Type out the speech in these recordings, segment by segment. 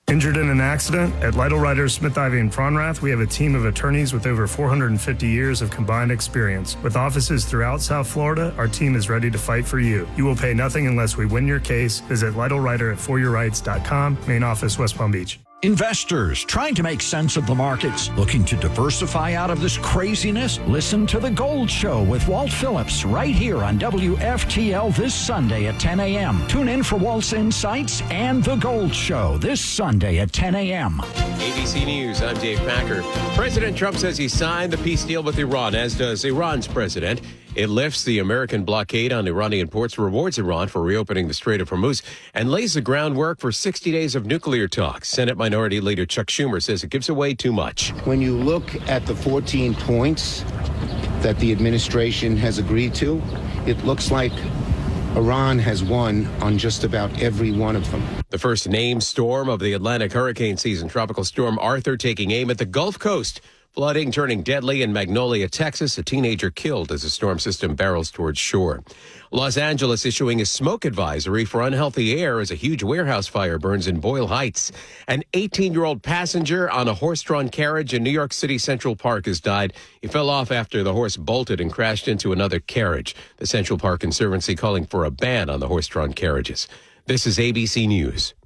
Injured in an accident? At Lytle Ryder, Smith, Ivy, and Fronrath, we have a team of attorneys with over 450 years of combined experience. With offices throughout South Florida, our team is ready to fight for you. You will pay nothing unless we win your case. Visit Lytle Ryder at foryourrights.com. Main office, West Palm Beach. Investors trying to make sense of the markets, looking to diversify out of this craziness? Listen to The Gold Show with Walt Phillips right here on WFTL this Sunday at 10 a.m. Tune in for Walt's insights and The Gold Show this Sunday at 10 a.m. ABC News, I'm Dave Packer. President Trump says he signed the peace deal with Iran, as does Iran's president. It lifts the American blockade on Iranian ports, rewards Iran for reopening the Strait of Hormuz, and lays the groundwork for 60 days of nuclear talks. Senate Minority Leader Chuck Schumer says it gives away too much. When you look at the 14 points that the administration has agreed to, it looks like Iran has won on just about every one of them. The first named storm of the Atlantic hurricane season, Tropical Storm Arthur, taking aim at the Gulf Coast. Flooding turning deadly in Magnolia, Texas. A teenager killed as a storm system barrels towards shore. Los Angeles issuing a smoke advisory for unhealthy air as a huge warehouse fire burns in Boyle Heights. An 18-year-old passenger on a horse-drawn carriage in New York City Central Park has died. He fell off after the horse bolted and crashed into another carriage. The Central Park Conservancy calling for a ban on the horse-drawn carriages. This is ABC News.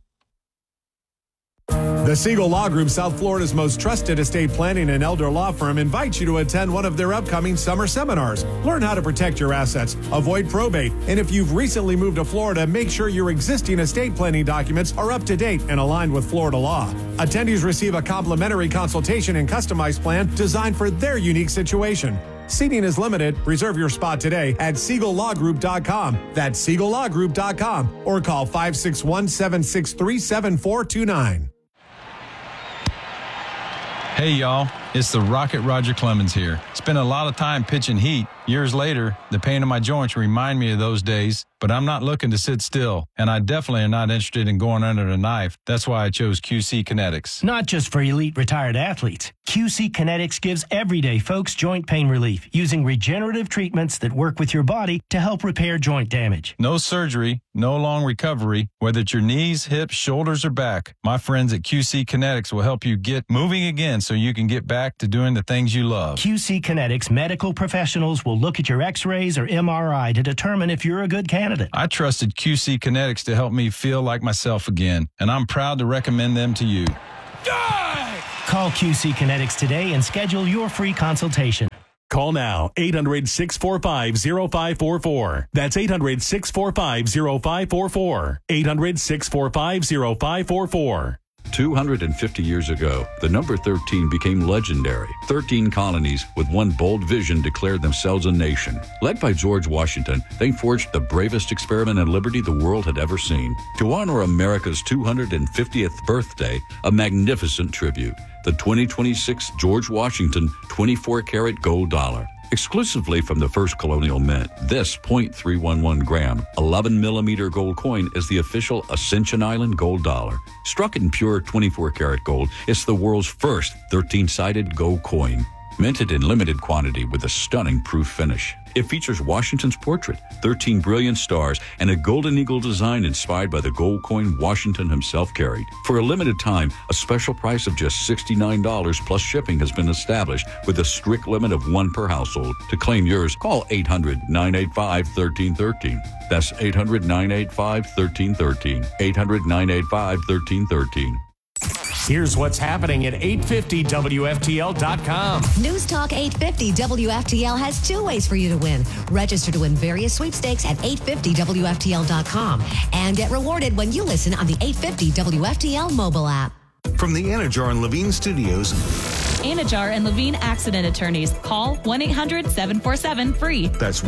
The Siegel Law Group, South Florida's most trusted estate planning and elder law firm, invites you to attend one of their upcoming summer seminars. Learn how to protect your assets, avoid probate, and if you've recently moved to Florida, make sure your existing estate planning documents are up to date and aligned with Florida law. Attendees receive a complimentary consultation and customized plan designed for their unique situation. Seating is limited. Reserve your spot today at SiegelLawGroup.com. That's SiegelLawGroup.com or call 561-763-7429. Hey, y'all. It's the Rocket Roger Clemens here. Spent a lot of time pitching heat. Years later, the pain in my joints remind me of those days, but I'm not looking to sit still, and I definitely am not interested in going under the knife. That's why I chose QC Kinetics. Not just for elite retired athletes. QC Kinetics gives everyday folks joint pain relief using regenerative treatments that work with your body to help repair joint damage. No surgery, no long recovery, whether it's your knees, hips, shoulders, or back. My friends at QC Kinetics will help you get moving again so you can get back to doing the things you love. QC Kinetics medical professionals will look at your x-rays or MRI to determine if you're a good candidate. I trusted QC Kinetics to help me feel like myself again, and I'm proud to recommend them to you. Call QC Kinetics today and schedule your free consultation. Call now, 800-645-0544. That's 800-645-0544. 800-645-0544. 250 years ago, the number 13 became legendary. 13 colonies with one bold vision declared themselves a nation. Led by George Washington, they forged the bravest experiment in liberty the world had ever seen. To honor America's 250th birthday, a magnificent tribute. The 2026 George Washington 24-karat gold dollar. Exclusively from the first colonial mint, this .311 gram, 11 millimeter gold coin is the official Ascension Island gold dollar. Struck in pure 24 karat gold, it's the world's first 13-sided gold coin. Minted in limited quantity with a stunning proof finish. It features Washington's portrait, 13 brilliant stars, and a golden eagle design inspired by the gold coin Washington himself carried. For a limited time, a special price of just $69 plus shipping has been established with a strict limit of one per household. To claim yours, call 800-985-1313. That's 800-985-1313. 800-985-1313. Here's what's happening at 850WFTL.com. News Talk 850 WFTL has two ways for you to win. Register to win various sweepstakes at 850WFTL.com and get rewarded when you listen on the 850 WFTL mobile app. From the Anajar and Levine Studios. Anajar and Levine Accident Attorneys. Call 1-800-747-FREE. That's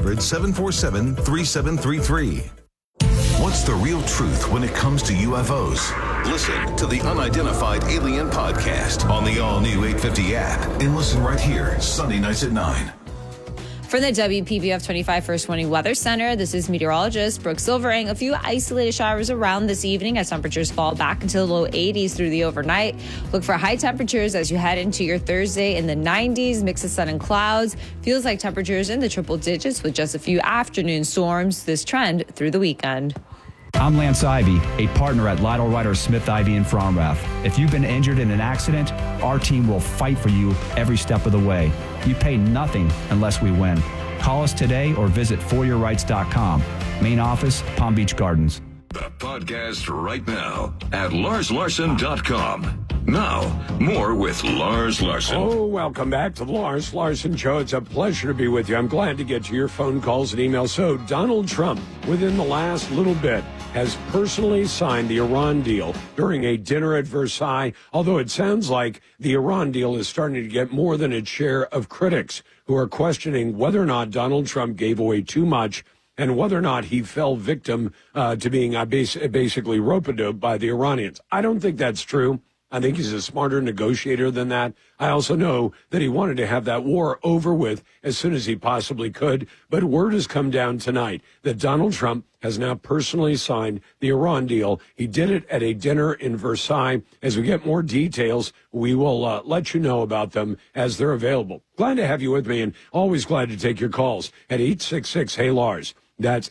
1-800-747-3733. What's the real truth when it comes to UFOs? Listen to the Unidentified Alien Podcast on the all-new 850 app and listen right here, Sunday nights at 9. For the WPBF 25 First Warning Weather Center, this is meteorologist Brooke Silvering. A few isolated showers around this evening as temperatures fall back into the low 80s through the overnight. Look for high temperatures as you head into your Thursday in the 90s. Mix of sun and clouds. Feels like temperatures in the triple digits with just a few afternoon storms. This trend through the weekend. I'm Lance Ivy, a partner at Lytle Ryder Smith Ivy in Fronrath. If you've been injured in an accident, our team will fight for you every step of the way. You pay nothing unless we win. Call us today or visit foryourrights.com. Main office, Palm Beach Gardens. The podcast right now at LarsLarson.com. Now, more with Lars Larson. Oh, welcome back to the Lars Larson Show. It's a pleasure to be with you. I'm glad to get to your phone calls and emails. So, Donald Trump, within the last little bit, has personally signed the Iran deal during a dinner at Versailles, although it sounds like the Iran deal is starting to get more than its share of critics who are questioning whether or not Donald Trump gave away too much and whether or not he fell victim to being basically rope-a-dope by the Iranians. I don't think that's true. I think he's a smarter negotiator than that. I also know that he wanted to have that war over with as soon as he possibly could. But word has come down tonight that Donald Trump has now personally signed the Iran deal. He did it at a dinner in Versailles. As we get more details, we will let you know about them as they're available. Glad to have you with me, and always glad to take your calls at 866-HEY-LARS. That's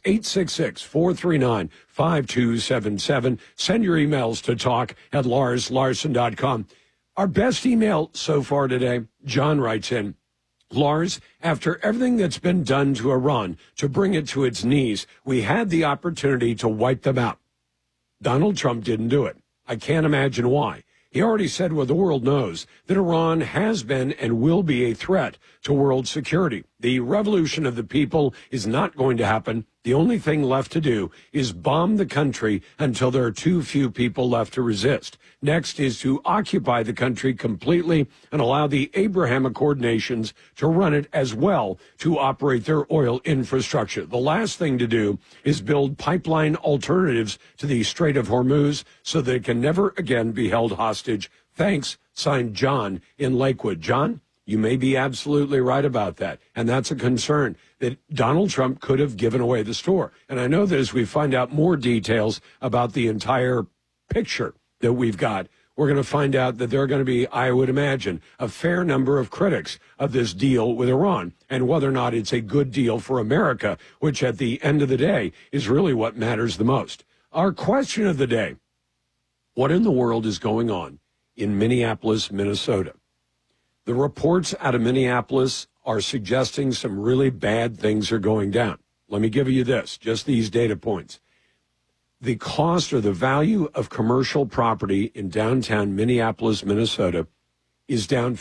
866-439-5277. Send your emails to talk@LarsLarson.com. Our best email so far today, John writes in, Lars, after everything that's been done to Iran to bring it to its knees, we had the opportunity to wipe them out. Donald Trump didn't do it. I can't imagine why. He already said what the world knows, that Iran has been and will be a threat to world security. The revolution of the people is not going to happen. The only thing left to do is bomb the country until there are too few people left to resist. Next is to occupy the country completely and allow the Abraham Accord nations to run it as well to operate their oil infrastructure. The last thing to do is build pipeline alternatives to the Strait of Hormuz so that it can never again be held hostage. Thanks, signed John in Lakewood. John, you may be absolutely right about that. And that's a concern that Donald Trump could have given away the store. And I know that as we find out more details about the entire picture that we've got, we're going to find out that there are going to be, I would imagine, a fair number of critics of this deal with Iran and whether or not it's a good deal for America, which at the end of the day is really what matters the most. Our question of the day, what in the world is going on in Minneapolis, Minnesota? The reports out of Minneapolis are suggesting some really bad things are going down. Let me give you this, just these data points. The cost or the value of commercial property in downtown Minneapolis, Minnesota is down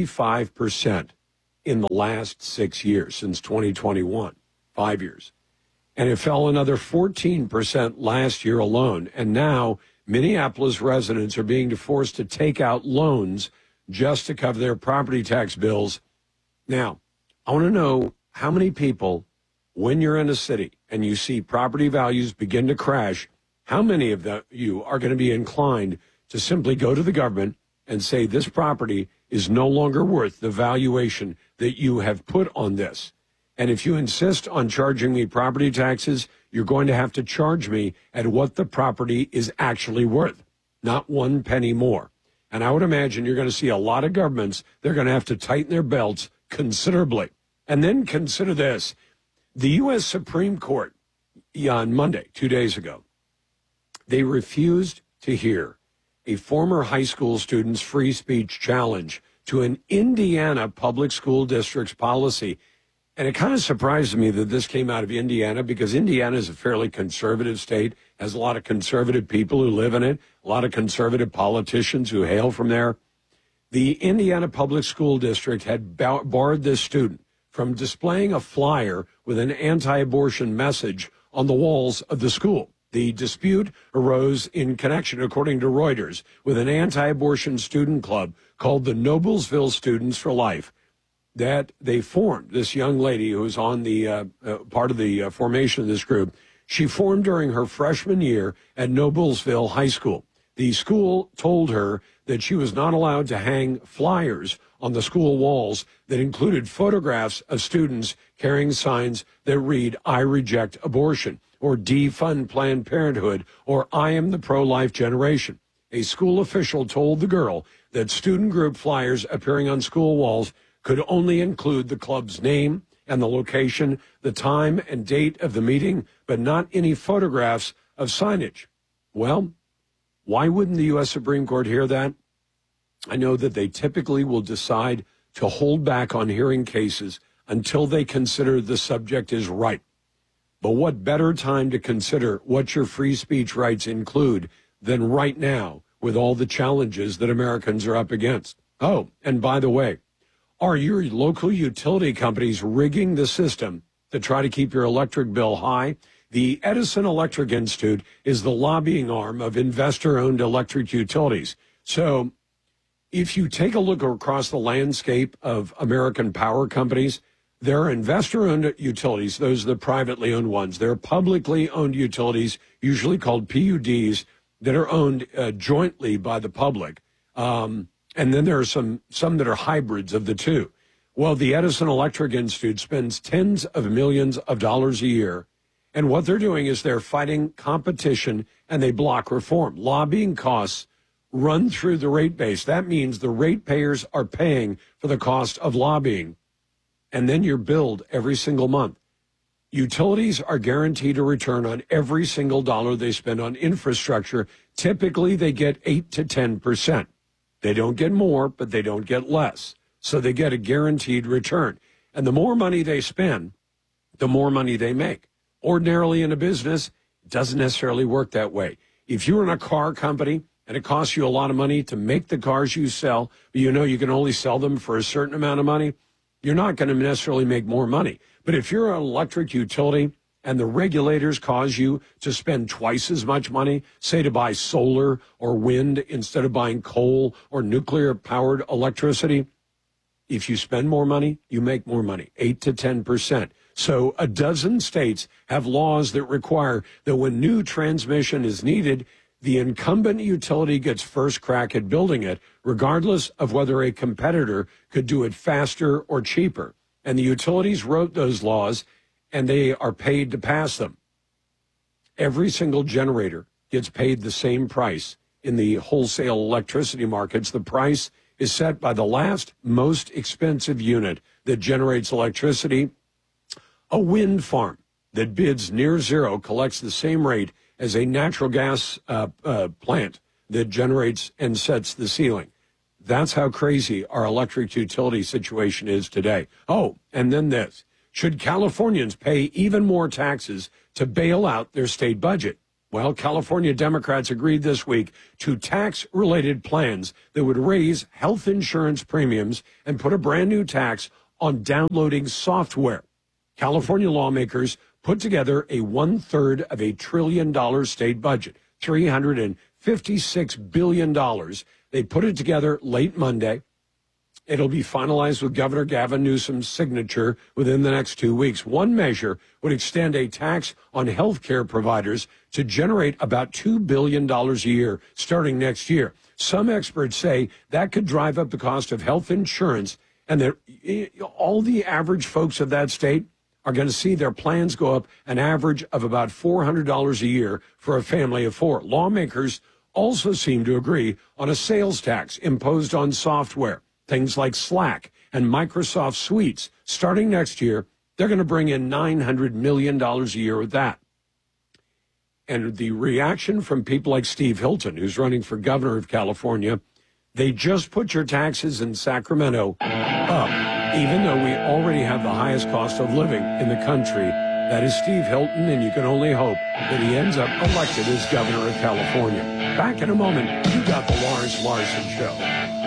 45% in the last 6 years, since 2021, 5 years. And it fell another 14% last year alone. And now Minneapolis residents are being forced to take out loans just to cover their property tax bills. Now, I want to know how many people, when you're in a city and you see property values begin to crash, how many of you are going to be inclined to simply go to the government and say this property is no longer worth the valuation that you have put on this? And if you insist on charging me property taxes, you're going to have to charge me at what the property is actually worth, not 1 penny more. And I would imagine you're going to see a lot of governments, they're going to have to tighten their belts considerably. And then consider this. The U.S. Supreme Court on Monday, 2 days ago, they refused to hear a former high school student's free speech challenge to an Indiana public school district's policy. And it kind of surprised me that this came out of Indiana, because Indiana is a fairly conservative state, has a lot of conservative people who live in it, a lot of conservative politicians who hail from there. The Indiana Public School District had barred this student from displaying a flyer with an anti-abortion message on the walls of the school. The dispute arose in connection, according to Reuters, with an anti-abortion student club called the Noblesville Students for Life that they formed. This young lady who was on the part of the formation of this group, she formed during her freshman year at Noblesville High School. The school told her that she was not allowed to hang flyers on the school walls that included photographs of students carrying signs that read, "I reject abortion," or "Defund Planned Parenthood," or "I am the pro-life generation." A school official told the girl that student group flyers appearing on school walls could only include the club's name and the location, the time and date of the meeting, but not any photographs of signage. Well, why wouldn't the U.S. Supreme Court hear that? I know that they typically will decide to hold back on hearing cases until they consider the subject is ripe. But what better time to consider what your free speech rights include than right now with all the challenges that Americans are up against? Oh, and by the way, are your local utility companies rigging the system to try to keep your electric bill high? The Edison Electric Institute is the lobbying arm of investor-owned electric utilities. So if you take a look across the landscape of American power companies, there are investor-owned utilities. Those are the privately owned ones. There are publicly owned utilities, usually called PUDs, that are owned jointly by the public. And then there are some that are hybrids of the two. Well, the Edison Electric Institute spends tens of millions of dollars a year. And what they're doing is they're fighting competition and they block reform. Lobbying costs run through the rate base. That means the ratepayers are paying for the cost of lobbying. And then you're billed every single month. Utilities are guaranteed a return on every single dollar they spend on infrastructure. Typically, they get 8 to 10%. They don't get more, but they don't get less. So they get a guaranteed return. And the more money they spend, the more money they make. Ordinarily in a business, it doesn't necessarily work that way. If you're in a car company and it costs you a lot of money to make the cars you sell, but you know you can only sell them for a certain amount of money, you're not going to necessarily make more money. But if you're an electric utility and the regulators cause you to spend twice as much money, say to buy solar or wind instead of buying coal or nuclear-powered electricity, if you spend more money, you make more money, 8 to 10%. So a dozen states have laws that require that when new transmission is needed, the incumbent utility gets first crack at building it, regardless of whether a competitor could do it faster or cheaper. And the utilities wrote those laws, and they are paid to pass them. Every single generator gets paid the same price in the wholesale electricity markets. The price is set by the last most expensive unit that generates electricity. A wind farm that bids near zero collects the same rate as a natural gas plant that generates and sets the ceiling. That's how crazy our electric utility situation is today. Oh, and then this. Should Californians pay even more taxes to bail out their state budget? Well, California Democrats agreed this week to tax-related plans that would raise health insurance premiums and put a brand new tax on downloading software. California lawmakers put together a $1/3 of $1 trillion state budget, $356 billion. They put it together late Monday. It'll be finalized with Governor Gavin Newsom's signature within the next 2 weeks. One measure would extend a tax on health care providers to generate about $2 billion a year starting next year. Some experts say that could drive up the cost of health insurance, and that all the average folks of that state are going to see their plans go up an average of about $400 a year for a family of four. Lawmakers also seem to agree on a sales tax imposed on software, things like Slack and Microsoft Suites. Starting next year, they're going to bring in $900 million a year with that. And the reaction from people like Steve Hilton, who's running for governor of California, they just put your taxes in Sacramento up, even though we already have the highest cost of living in the country. That is Steve Hilton, and you can only hope that he ends up elected as governor of California. Back in a moment, you got the Lars Larson Show.